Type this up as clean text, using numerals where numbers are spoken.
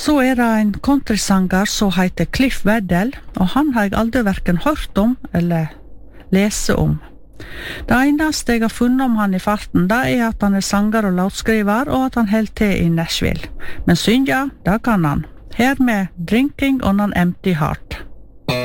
Så det en countrysanger som heter Cliff Weddell, og han har jeg aldri hverken hørt om eller lese om. Det eneste jeg har funnet om han i farten, det at han sanger og låtskriver, og at han helt til i Nashville. Men synja, det kan han. Her med Drinking on an Empty Heart.